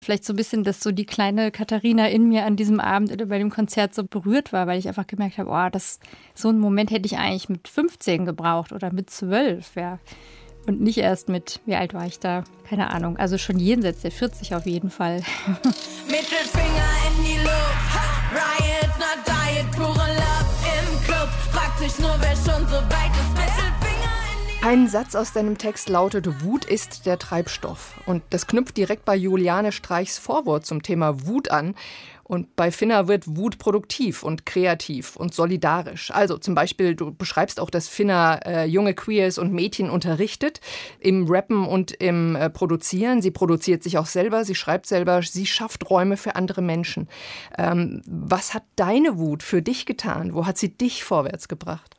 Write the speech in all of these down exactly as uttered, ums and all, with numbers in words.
Vielleicht so ein bisschen, dass so die kleine Katharina in mir an diesem Abend oder bei dem Konzert so berührt war, weil ich einfach gemerkt habe, oh, das, so einen Moment hätte ich eigentlich mit fünfzehn gebraucht oder mit zwölf, ja. Und nicht erst mit, wie alt war ich da? Keine Ahnung. Also schon jenseits der vierzig auf jeden Fall. Mittelfinger in die Luft, Riot, not Diet, pure Love im Club. Fragt sich nur, wer schon so weit ist. Mittelfinger in die Ein Satz aus deinem Text lautet: Wut ist der Treibstoff. Und das knüpft direkt bei Juliane Streichs Vorwort zum Thema Wut an. Und bei Finna wird Wut produktiv und kreativ und solidarisch. Also zum Beispiel, du beschreibst auch, dass Finna äh, junge Queers und Mädchen unterrichtet im Rappen und im äh, Produzieren. Sie produziert sich auch selber, sie schreibt selber, sie schafft Räume für andere Menschen. Ähm, was hat deine Wut für dich getan? Wo hat sie dich vorwärts gebracht?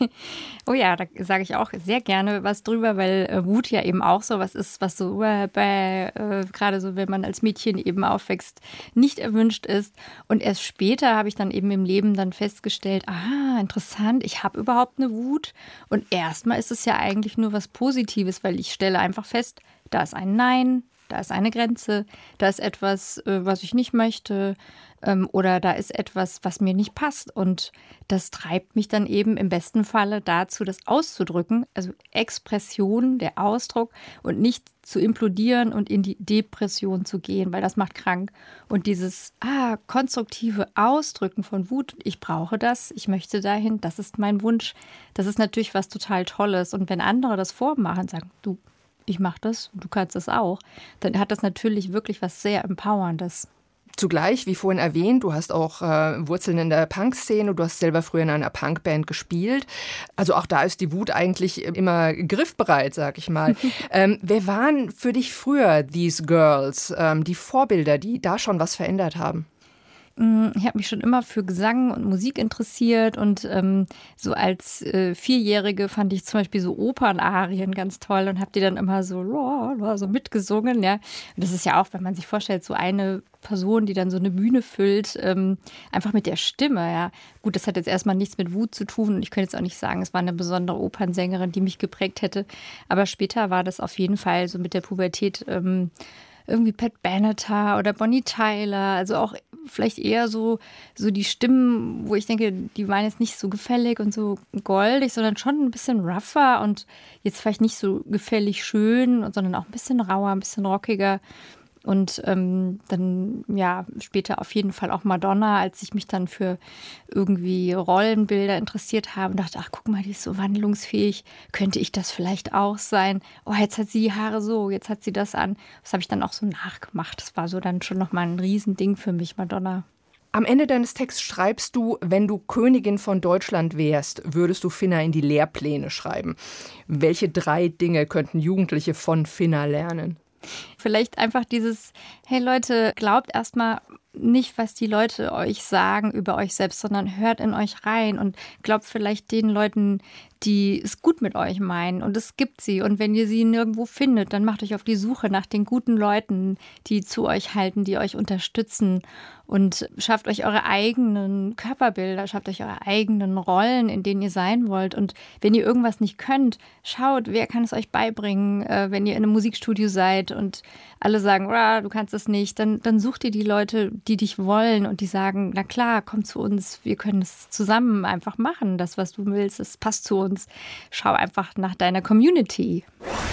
Oh ja, da sage ich auch sehr gerne was drüber, weil äh, Wut ja eben auch so was ist, was so äh, bei, äh, gerade so, wenn man als Mädchen eben aufwächst, nicht erwünscht ist. Und erst später habe ich dann eben im Leben dann festgestellt, ah, interessant, ich habe überhaupt eine Wut. Und erstmal ist es ja eigentlich nur was Positives, weil ich stelle einfach fest, da ist ein Nein, da ist eine Grenze, da ist etwas, äh, was ich nicht möchte, ähm, oder da ist etwas, was mir nicht passt. Und das treibt mich dann eben im besten Falle dazu, das auszudrücken, also Expression, der Ausdruck, und nicht zu implodieren und in die Depression zu gehen, weil das macht krank. Und dieses ah, konstruktive Ausdrücken von Wut, ich brauche das, ich möchte dahin, das ist mein Wunsch, das ist natürlich was total Tolles. Und wenn andere das vormachen, sagen, du, ich mache das, du kannst das auch, dann hat das natürlich wirklich was sehr Empowerndes. Zugleich, wie vorhin erwähnt, du hast auch äh, Wurzeln in der Punk-Szene, du hast selber früher in einer Punkband gespielt. Also auch da ist die Wut eigentlich immer griffbereit, sag ich mal. ähm, wer waren für dich früher These Girls, ähm, die Vorbilder, die da schon was verändert haben? Ich habe mich schon immer für Gesang und Musik interessiert und ähm, so als äh, Vierjährige fand ich zum Beispiel so Opernarien ganz toll und habe die dann immer so, so mitgesungen. Ja. Und das ist ja auch, wenn man sich vorstellt, so eine Person, die dann so eine Bühne füllt, ähm, einfach mit der Stimme. Ja. Gut, das hat jetzt erstmal nichts mit Wut zu tun und ich könnte jetzt auch nicht sagen, es war eine besondere Opernsängerin, die mich geprägt hätte. Aber später war das auf jeden Fall so mit der Pubertät ähm, irgendwie Pat Benatar oder Bonnie Tyler, also auch vielleicht eher so, so die Stimmen, wo ich denke, die waren jetzt nicht so gefällig und so goldig, sondern schon ein bisschen rougher und jetzt vielleicht nicht so gefällig schön, sondern auch ein bisschen rauer, ein bisschen rockiger. Und ähm, dann, ja, später auf jeden Fall auch Madonna, als ich mich dann für irgendwie Rollenbilder interessiert habe und dachte, ach, guck mal, die ist so wandlungsfähig, könnte ich das vielleicht auch sein? Oh, jetzt hat sie die Haare so, jetzt hat sie das an. Das habe ich dann auch so nachgemacht. Das war so dann schon nochmal ein Riesending für mich, Madonna. Am Ende deines Texts schreibst du, wenn du Königin von Deutschland wärst, würdest du Finna in die Lehrpläne schreiben. Welche drei Dinge könnten Jugendliche von Finna lernen? Vielleicht einfach dieses, hey Leute, glaubt erstmal nicht, was die Leute euch sagen über euch selbst, sondern hört in euch rein und glaubt vielleicht den Leuten, die es gut mit euch meinen. Und es gibt sie. Und wenn ihr sie nirgendwo findet, dann macht euch auf die Suche nach den guten Leuten, die zu euch halten, die euch unterstützen. Und schafft euch eure eigenen Körperbilder, schafft euch eure eigenen Rollen, in denen ihr sein wollt. Und wenn ihr irgendwas nicht könnt, schaut, wer kann es euch beibringen. Äh, wenn ihr in einem Musikstudio seid und alle sagen, du kannst es nicht, dann, dann sucht ihr die Leute, die dich wollen und die sagen, na klar, komm zu uns, wir können es zusammen einfach machen. Das, was du willst, das passt zu uns. Schau einfach nach deiner Community.